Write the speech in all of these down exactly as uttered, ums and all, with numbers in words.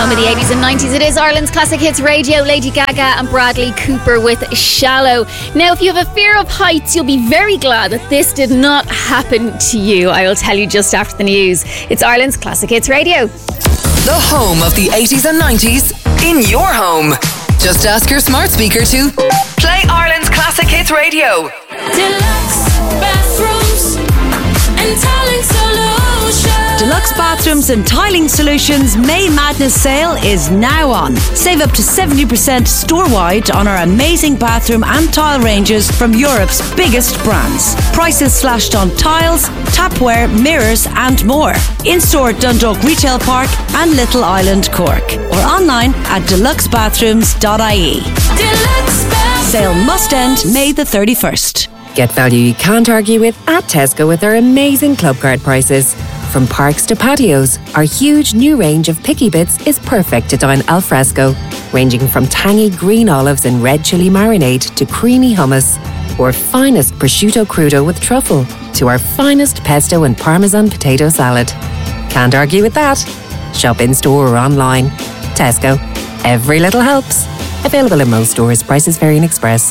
home of the eighties and nineties. It is Ireland's Classic Hits Radio. Lady Gaga and Bradley Cooper with Shallow. Now, if you have a fear of heights, you'll be very glad that this did not happen to you. I will tell you just after the news. It's Ireland's Classic Hits Radio. The home of the eighties and nineties in your home. Just ask your smart speaker to play Ireland's Classic Hits Radio. Deluxe bathrooms and tiling solutions. Deluxe Bathrooms and Tiling Solutions May Madness sale is now on. Save up to seventy percent store-wide on our amazing bathroom and tile ranges from Europe's biggest brands. Prices slashed on tiles, tapware, mirrors and more. In-store at Dundalk Retail Park and Little Island, Cork. Or online at deluxe bathrooms dot I E. Deluxe bathrooms. Sale must end May the thirty-first. Get value you can't argue with at Tesco with our amazing club card prices. From parks to patios, our huge new range of picky bits is perfect to dine al fresco, ranging from tangy green olives and red chili marinade to creamy hummus, or finest prosciutto crudo with truffle, to our finest pesto and parmesan potato salad. Can't argue with that. Shop in store or online. Tesco. Every little helps. Available in most stores. Prices vary in Express.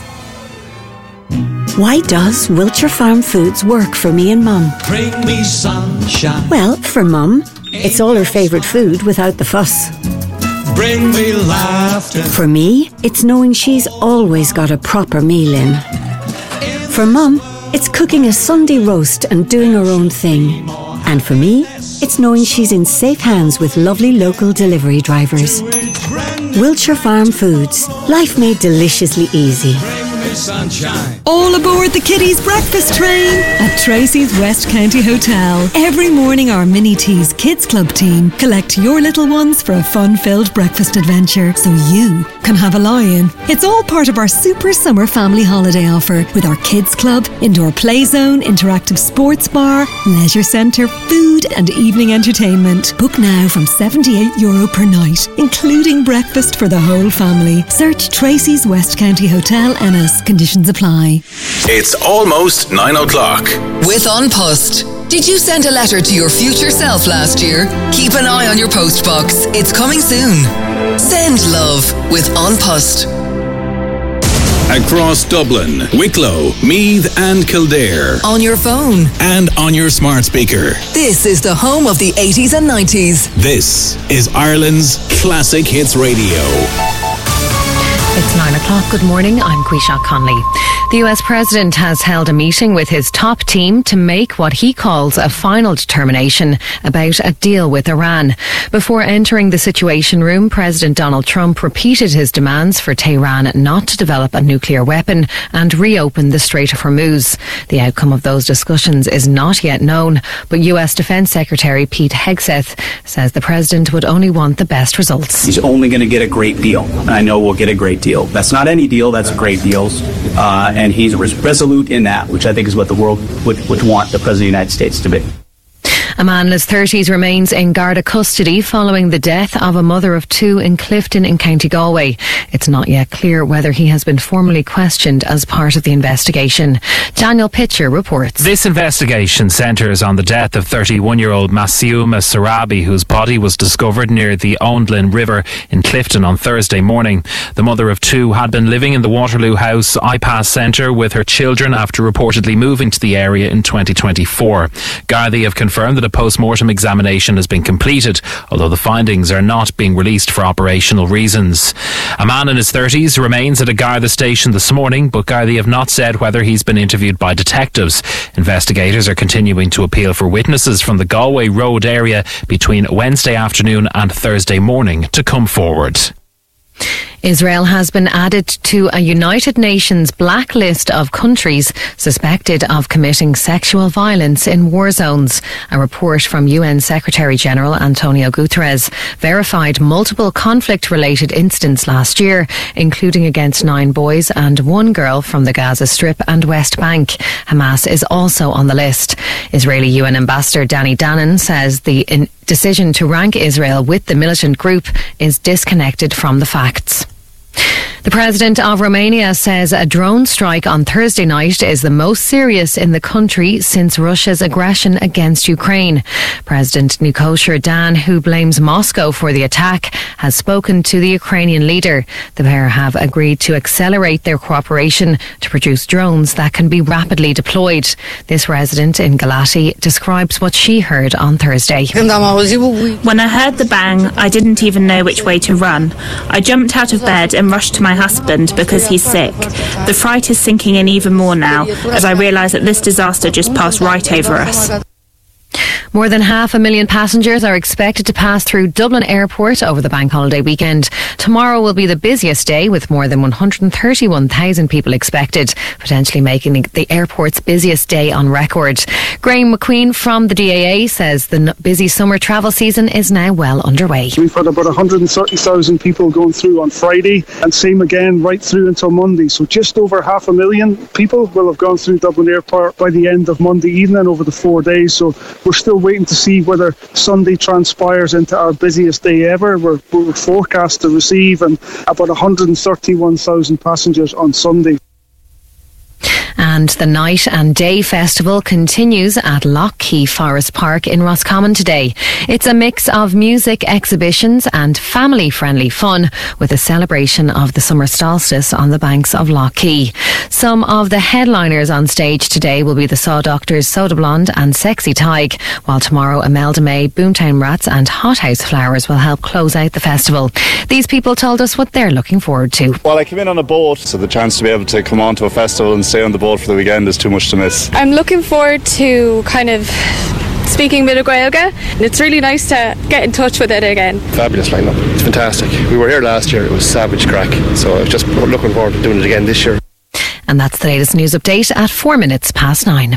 Why does Wiltshire Farm Foods work for me and Mum? Bring me sunshine. Well, for Mum, it's all her favourite food without the fuss. Bring me laughter. For me, it's knowing she's always got a proper meal in. For Mum, it's cooking a Sunday roast and doing her own thing. And for me, it's knowing she's in safe hands with lovely local delivery drivers. Wiltshire Farm Foods. Life made deliciously easy. Sunshine. All aboard the kiddies breakfast train at Tracy's West County Hotel. Every morning our Mini Teas Kids Club team collect your little ones for a fun-filled breakfast adventure so you can have a lie-in. It's all part of our super summer family holiday offer with our Kids Club, indoor play zone, interactive sports bar, leisure centre, food and evening entertainment. Book now from seventy-eight euro per night, including breakfast for the whole family. Search Tracy's West County Hotel Ennis. Conditions apply. It's almost nine o'clock. With An Post. Did you send a letter to your future self last year? Keep an eye on your post box. It's coming soon. Send love with An Post. Across Dublin, Wicklow, Meath and Kildare. On your phone. And on your smart speaker. This is the home of the eighties and nineties. This is Ireland's Classic Hits Radio. It's nine o'clock. Good morning. I'm Quisha Conley. The U S President has held a meeting with his top team to make what he calls a final determination about a deal with Iran. Before entering the Situation Room, President Donald Trump repeated his demands for Tehran not to develop a nuclear weapon and reopen the Strait of Hormuz. The outcome of those discussions is not yet known, but U S Defense Secretary Pete Hegseth says the President would only want the best results. He's only going to get a great deal. I know we'll get a great deal. That's not any deal, that's great deals. Uh, and he's resolute in that, which I think is what the world would, would want the President of the United States to be. A man in his thirties remains in Garda custody following the death of a mother of two in Clifton in County Galway. It's not yet clear whether he has been formally questioned as part of the investigation. Daniel Pitcher reports. This investigation centres on the death of thirty-one-year-old Masiuma Sarabi, whose body was discovered near the Oundlin River in Clifton on Thursday morning. The mother of two had been living in the Waterloo House I PAS Centre with her children after reportedly moving to the area in twenty twenty-four. Gardaí have confirmed that a post-mortem examination has been completed, although the findings are not being released for operational reasons. A man in his thirties remains at a Garda station this morning, but Gardaí have not said whether he's been interviewed by detectives. Investigators are continuing to appeal for witnesses from the Galway Road area between Wednesday afternoon and Thursday morning to come forward. Israel has been added to a United Nations blacklist of countries suspected of committing sexual violence in war zones. A report from U N Secretary-General Antonio Guterres verified multiple conflict-related incidents last year, including against nine boys and one girl from the Gaza Strip and West Bank. Hamas is also on the list. Israeli U N Ambassador Danny Danon says the in- decision to rank Israel with the militant group is disconnected from the facts. The President of Romania says a drone strike on Thursday night is the most serious in the country since Russia's aggression against Ukraine. President Nicolae Dan, who blames Moscow for the attack, has spoken to the Ukrainian leader. The pair have agreed to accelerate their cooperation to produce drones that can be rapidly deployed. This resident in Galati describes what she heard on Thursday. When I heard the bang, I didn't even know which way to run. I jumped out of bed and rushed to my husband because he's sick. The fright is sinking in even more now as I realise that this disaster just passed right over us. More than half a million passengers are expected to pass through Dublin Airport over the bank holiday weekend. Tomorrow will be the busiest day, with more than one hundred thirty-one thousand people expected, potentially making the airport's busiest day on record. Graham McQueen from the D A A says the busy summer travel season is now well underway. We've had about one hundred thirty thousand people going through on Friday, and same again right through until Monday. So just over half a million people will have gone through Dublin Airport by the end of Monday evening over the four days. So we're still waiting to see whether Sunday transpires into our busiest day ever. We're, we're forecast to receive and about one hundred thirty-one thousand passengers on Sunday. And the Night and Day Festival continues at Lough Key Forest Park in Roscommon today. It's a mix of music, exhibitions and family-friendly fun, with a celebration of the summer solstice on the banks of Lough Key. Some of the headliners on stage today will be the Saw Doctors, Soda Blonde and Sexy Tig, while tomorrow Imelda May, Boomtown Rats and Hothouse Flowers will help close out the festival. These people told us what they're looking forward to. Well, I came in on a boat, so the chance to be able to come on to a festival and stay on the boat for the weekend is too much to miss. I'm looking forward to kind of speaking a bit of Gaeilge. It's really nice to get in touch with it again. Fabulous lineup. It's fantastic. We were here last year. It was savage crack. So I was just looking forward to doing it again this year. And that's the latest news update at four minutes past nine.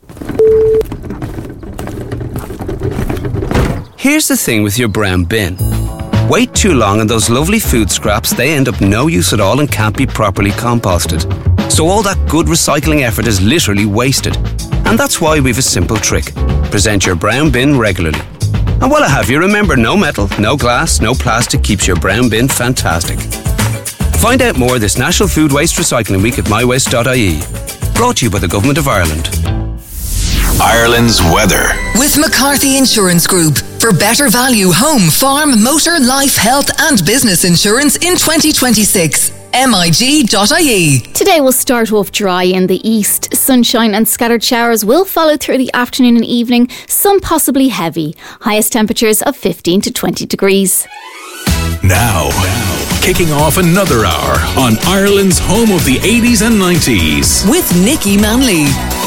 Here's the thing with your brown bin. Wait too long and those lovely food scraps, they end up no use at all and can't be properly composted. So all that good recycling effort is literally wasted. And that's why we've a simple trick. Present your brown bin regularly. And while I have you, remember, no metal, no glass, no plastic keeps your brown bin fantastic. Find out more this National Food Waste Recycling Week at my waste dot I E. Brought to you by the Government of Ireland. Ireland's weather. With McCarthy Insurance Group. For better value home, farm, motor, life, health and business insurance in twenty twenty-six. M I G dot I E. Today will start off dry in the east. Sunshine and scattered showers will follow through the afternoon and evening, some possibly heavy. Highest temperatures of fifteen to twenty degrees. Now, now, kicking off another hour on Ireland's home of the eighties and nineties. With Nicky Manley.